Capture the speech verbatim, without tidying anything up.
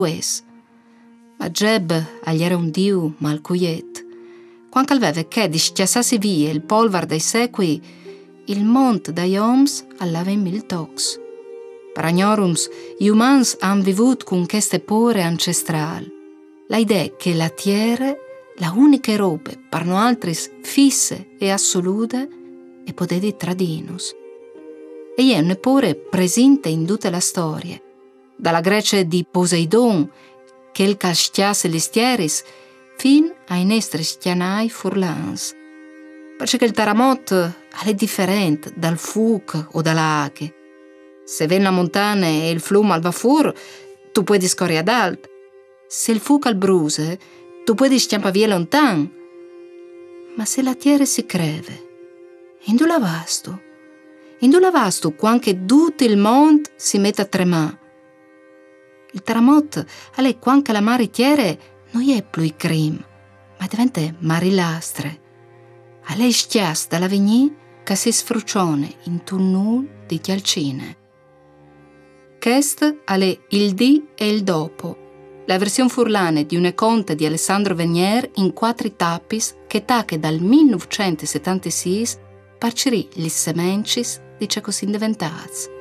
Ues. Ma Geb agli era un diu malcuiet. Quando aveva che dischiassassi via il polvar dei secoli, il mont dai oms allava in mil tocs. Per agnorums, gli umans han vivut con queste pore ancestrali. La idea che la terra, la unica roba per noi altri fisse e assoluta, e potete tradinus. E è una pure presente in tutta la storia, dalla Grecia di Poseidon, che il casciasse le stieris, fin ai nostri stianai furlans. Perché il terremoto è differente dal fuoco o dall'acqua. Se viene la montagna e il fiume al va fuori, tu puoi scorrere ad alto. Se il fuoco al bruse, tu puoi scampare via lontano. Ma se la terra si creve, in dove vasto? In dove vasto quando tutto il mondo si mette a tremare? Il terremoto è quando la mare terra non è più il crim, ma diventa marilastre. È schias dalla vigni che si sfrucione in tunnel di chialcine. Questo è il di e il dopo, la versione furlane di una conta di Alessandro Venier in quattro tapis che tacche dal millenovecentosettantasei parcerì gli semencis di ciò così diventati.